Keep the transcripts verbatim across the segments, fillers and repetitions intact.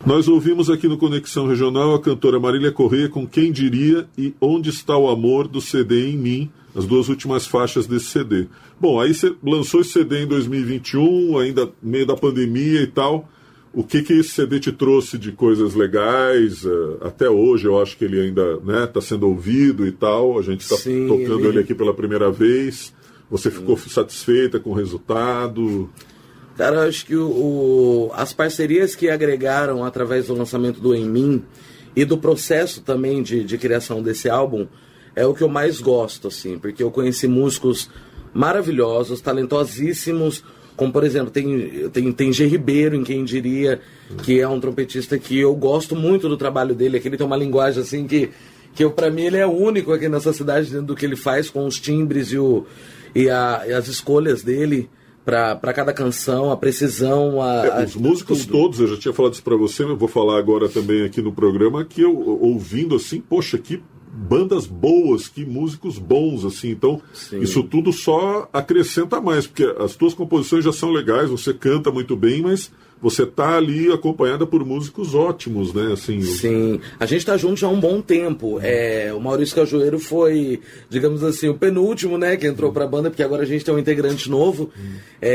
Nós ouvimos aqui no Conexão Regional a cantora Marília Corrêa com Quem Diria e Onde Está o Amor, do C D Em Mim, as duas últimas faixas desse C D. Bom, aí você lançou esse C D em dois mil e vinte e um, ainda no meio da pandemia e tal. O que que esse C D te trouxe de coisas legais? Até hoje eu acho que ele ainda está, né, sendo ouvido e tal. A gente está tocando ele... ele aqui pela primeira vez. Você ficou Sim. satisfeita com o resultado? Cara, eu acho que o, o, as parcerias que agregaram através do lançamento do Em Mim e do processo também de, de criação desse álbum é o que eu mais gosto, assim, porque eu conheci músicos maravilhosos, talentosíssimos, como, por exemplo, tem, tem, tem G. Ribeiro, em Quem Diria, que é um trompetista que eu gosto muito do trabalho dele, que ele tem uma linguagem, assim, que, que eu, pra mim ele é único aqui nessa cidade, dentro do que ele faz com os timbres e, o, e, a, e as escolhas dele para cada canção, a precisão, a, é, os músicos tudo. Todos, eu já tinha falado isso para você, mas eu vou falar agora também aqui no programa, que eu ouvindo assim, poxa, que bandas boas, que músicos bons, assim, então Sim. isso tudo só acrescenta mais, porque as tuas composições já são legais, você canta muito bem, mas você tá ali acompanhada por músicos ótimos, né? Assim, Sim, a gente tá junto já há um bom tempo. É, o Maurício Cajueiro foi, digamos assim, o penúltimo, né, que entrou pra banda, porque agora a gente tem um integrante novo. Hum.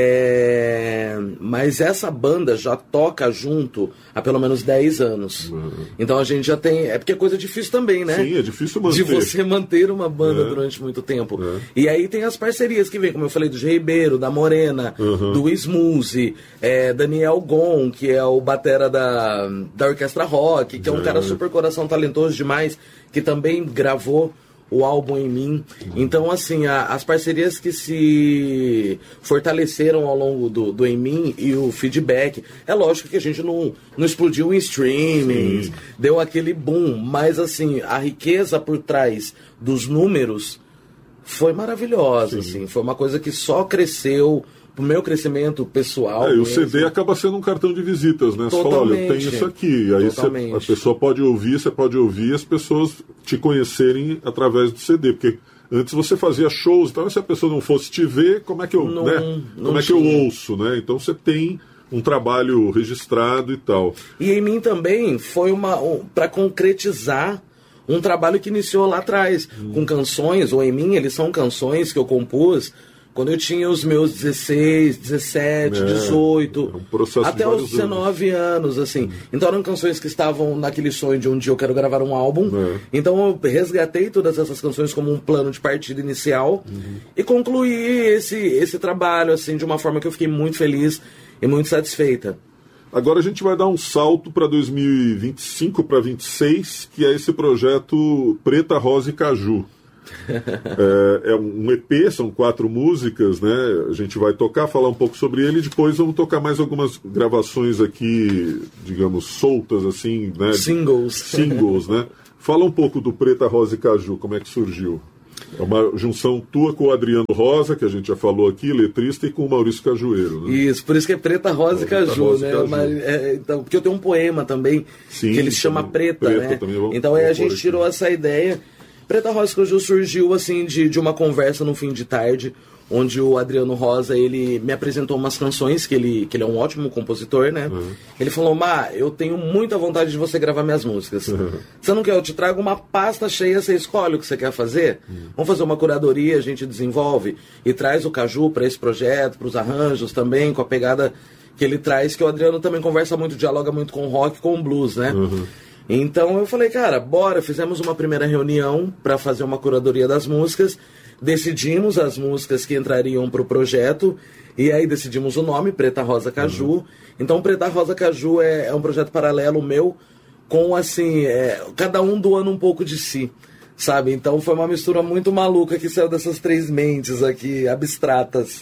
É, mas essa banda já toca junto há pelo menos dez anos. Hum. Então a gente já tem... É porque é coisa difícil também, né? Sim, é difícil manter. De você manter uma banda é. durante muito tempo. É. E aí tem as parcerias que vem, como eu falei, do G. Ribeiro, da Morena, uhum. do Smoothie, é, Daniel Gomes, que é o batera da, da Orquestra Rock, que é um é. cara super coração talentoso demais, que também gravou o álbum Em Mim. Então, assim, a, as parcerias que se fortaleceram ao longo do, do Em Mim e o feedback, é lógico que a gente não, não explodiu em streaming, Sim. deu aquele boom, mas, assim, a riqueza por trás dos números foi maravilhosa, assim, foi uma coisa que só cresceu pro meu crescimento pessoal. É, e o C D acaba sendo um cartão de visitas, né? Você fala, olha, eu tenho isso aqui. Aí você, a pessoa pode ouvir, você pode ouvir as pessoas te conhecerem através do C D, porque antes você fazia shows, então se a pessoa não fosse te ver, como é que eu, não, né? Não como é que eu ouço, né? Então você tem um trabalho registrado e tal. E Em Mim também foi uma um, para concretizar um trabalho que iniciou lá atrás, hum. com canções, ou Em Mim, eles são canções que eu compus quando eu tinha os meus dezesseis, dezessete, é, dezoito, é um até os dezenove anos, assim. Uhum. Então eram canções que estavam naquele sonho de um dia eu quero gravar um álbum. É. Então eu resgatei todas essas canções como um plano de partida inicial uhum. e concluí esse, esse trabalho, assim, de uma forma que eu fiquei muito feliz e muito satisfeita. Agora a gente vai dar um salto para dois mil e vinte e cinco, para vinte e seis, que é esse projeto Preta, Rosa e Caju. é, é um E P, são quatro músicas, né? A gente vai tocar, falar um pouco sobre ele e depois vamos tocar mais algumas gravações aqui, digamos, soltas, assim, né? Singles. Singles, né? Fala um pouco do Preta, Rosa e Caju, como é que surgiu? É uma junção tua com o Adriano Rosa, que a gente já falou aqui, letrista, e com o Maurício Cajueiro, né? Isso, por isso que é Preta, Rosa e Caju, Rosa, né? Caju. Uma, é, então, porque eu tenho um poema também, Sim, que ele se chama Preta, Preta, né? Também, vamos, então aí a gente tirou aqui. Essa ideia. Preta, Rosa e Caju surgiu assim de, de uma conversa no fim de tarde, onde o Adriano Rosa, ele me apresentou umas canções, que ele, que ele é um ótimo compositor, né? Uhum. Ele falou, Má, eu tenho muita vontade de você gravar minhas músicas. Uhum. Você não quer? Eu te trago uma pasta cheia, você escolhe o que você quer fazer? Uhum. Vamos fazer uma curadoria, a gente desenvolve e traz o Caju para esse projeto, para os arranjos também, com a pegada que ele traz, que o Adriano também conversa muito, dialoga muito com o rock, com o blues, né? Uhum. Então eu falei, cara, bora, fizemos uma primeira reunião para fazer uma curadoria das músicas, decidimos as músicas que entrariam para o projeto, e aí decidimos o nome, Preta, Rosa, Caju. Uhum. Então Preta, Rosa, Caju é, é um projeto paralelo meu, com assim, é, cada um doando um pouco de si, sabe? Então foi uma mistura muito maluca que saiu dessas três mentes aqui, abstratas.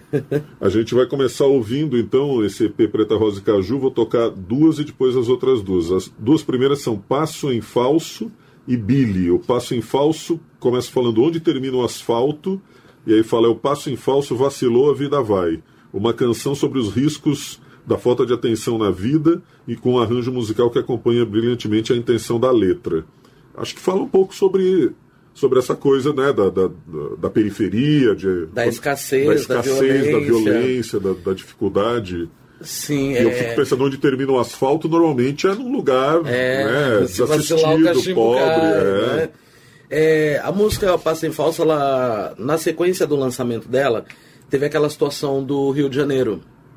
A gente vai começar ouvindo então esse E P Preta, Rosa e Caju. Vou tocar duas e depois as outras duas. As duas primeiras são Passo em Falso e Billy. O Passo em Falso começa falando onde termina o asfalto, e aí fala, o Passo em Falso vacilou, a vida vai. Uma canção sobre os riscos da falta de atenção na vida e com um arranjo musical que acompanha brilhantemente a intenção da letra. Acho que fala um pouco sobre... sobre essa coisa, né, da, da, da periferia, de, da escassez, da, escassez, da violência, da, violência da, da dificuldade. Sim, e é... eu fico pensando, onde termina o asfalto, normalmente é num lugar é, né, desassistido, pobre. Cai, é. Né? É, a música Passa em Falso, ela, na sequência do lançamento dela, teve aquela situação do Rio de Janeiro.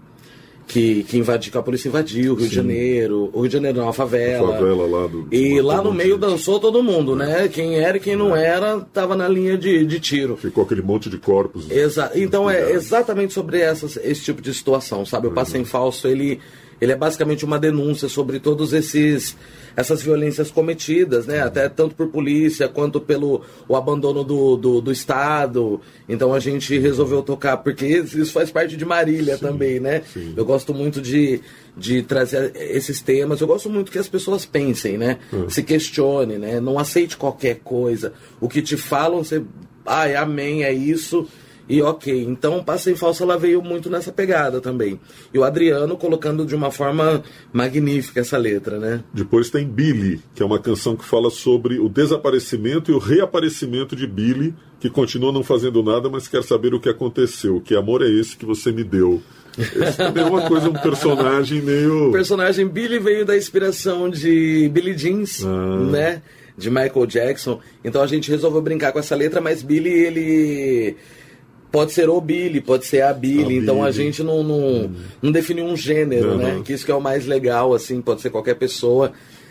Que, que, invadiu, que a polícia invadiu o Rio Sim. de Janeiro. O Rio de Janeiro é uma favela. A favela lá do, e lá no meio dançou todo mundo, é. né? Quem era e quem não é. era, tava na linha de, de tiro. Ficou aquele monte de corpos. Exa então é exatamente sobre essas, esse tipo de situação, sabe? O Passa em Falso, ele, ele é basicamente uma denúncia sobre todos esses... essas violências cometidas, né? Até tanto por polícia quanto pelo o abandono do, do, do Estado. Então a gente resolveu tocar, porque isso faz parte de Marília sim, também, né? Sim. Eu gosto muito de, de trazer esses temas. Eu gosto muito que as pessoas pensem, né? Hum. Se questionem, né? Não aceite qualquer coisa. O que te falam, você... Ah, é amém, é isso... E ok, então Passa em Falso ela veio muito nessa pegada também. E o Adriano colocando de uma forma magnífica essa letra, né? Depois tem Billy, que é uma canção que fala sobre o desaparecimento e o reaparecimento de Billy, que continua não fazendo nada, mas quer saber o que aconteceu. Que amor é esse que você me deu? Esse também é uma coisa, um personagem meio... O personagem Billy veio da inspiração de Billie Jeans, ah. né? De Michael Jackson. Então a gente resolveu brincar com essa letra, mas Billy, ele... pode ser o Billy, pode ser a Billy, a então Billy. A gente não, não, hum. não definiu um gênero, uhum. né? Que isso que é o mais legal, assim, pode ser qualquer pessoa.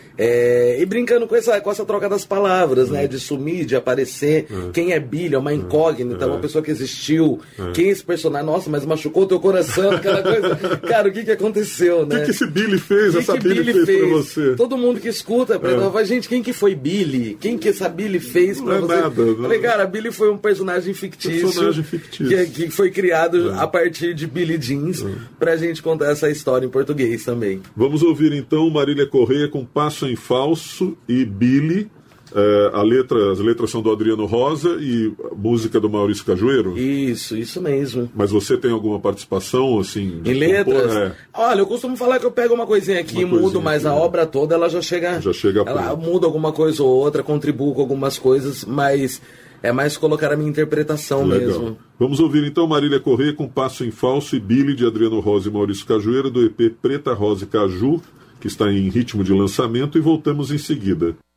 É, e brincando com essa, com essa troca das palavras, uhum. né? De sumir, de aparecer. Uhum. Quem é Billy? É uma incógnita, é uma pessoa que existiu. Uhum. Quem é esse personagem? Nossa, mas machucou o teu coração, aquela coisa. Cara, o que que aconteceu, né? O que, que esse Billy fez? Que essa que Billy, Billy fez, fez pra você? Todo mundo que escuta, é. fala, gente, quem que foi Billy? Quem que essa Billy fez pra não você? É nada, não. Falei, cara, Billy foi um personagem fictício. Personagem fictício. Que, que foi criado é. a partir de Billie Jeans, é. pra gente contar essa história em português também. Vamos ouvir então Marília Correia com Passo em Falso e Billy. É, a letra, as letras são do Adriano Rosa e a música do Maurício Cajueiro? Isso, isso mesmo. Mas você tem alguma participação, assim? Em letras? É. Olha, eu costumo falar que eu pego uma coisinha aqui e mudo, mas que... a obra toda ela já chega... Já chega ela muda alguma coisa ou outra, contribuo com algumas coisas, mas é mais colocar a minha interpretação Legal. mesmo. Vamos ouvir então Marília Correia com Passo em Falso e Billy, de Adriano Rosa e Maurício Cajueiro, do E P Preta, Rosa e Caju, que está em ritmo de lançamento, e voltamos em seguida.